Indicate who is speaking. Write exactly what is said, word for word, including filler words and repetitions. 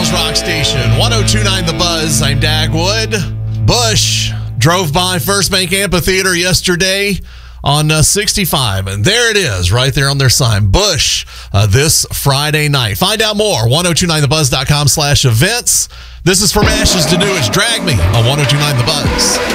Speaker 1: Seattle's rock station, one oh two point nine The Buzz. I'm Dag Wood. Bush drove by First Bank Amphitheater yesterday on uh, sixty-five, and there it is, right there on their sign. Bush uh, this Friday night. Find out more, ten twenty-nine the buzz dot com slash events. This is From Ashes to New. It's Drag Me on ten twenty-nine The Buzz.